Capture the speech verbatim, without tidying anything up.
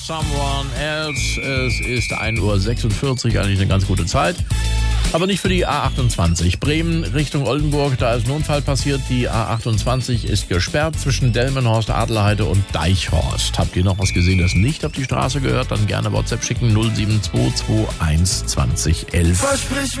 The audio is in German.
Someone else. Es ist ein Uhr sechsundvierzig, eigentlich eine ganz gute Zeit. Aber nicht für die A achtundzwanzig. Bremen Richtung Oldenburg, da ist ein Unfall passiert. Die A achtundzwanzig ist gesperrt zwischen Delmenhorst, Adlerheide und Deichhorst. Habt ihr noch was gesehen, das nicht auf die Straße gehört? Dann gerne WhatsApp schicken null sieben zwei zwei eins zwanzig elf. Versprich